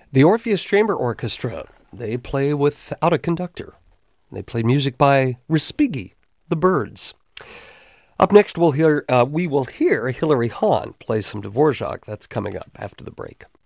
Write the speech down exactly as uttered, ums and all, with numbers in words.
The Orpheus Chamber Orchestra, they play without a conductor. They play music by Respighi, the Byrds. Up next, we'll hear uh, we will hear Hilary Hahn play some Dvorak. That's coming up after the break.